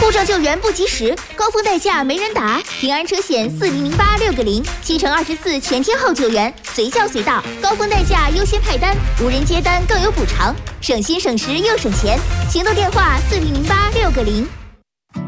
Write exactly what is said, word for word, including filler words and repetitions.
路上救援不及时，高峰代驾没人打，平安车险四零零八六个零，七乘二十四全天候救援，随叫随到，高峰代驾优先派单，无人接单更有补偿，省心省时又省钱。行动电话四零零八六个零。